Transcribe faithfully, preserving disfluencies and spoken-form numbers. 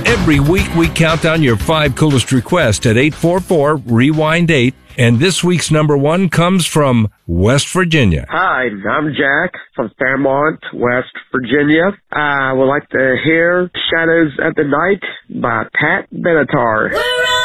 Every week we count down your five coolest requests at eight four four, rewind eight. And this week's number one comes from West Virginia. Hi, I'm Jack from Fairmont, West Virginia. I would like to hear Shadows of the Night by Pat Benatar.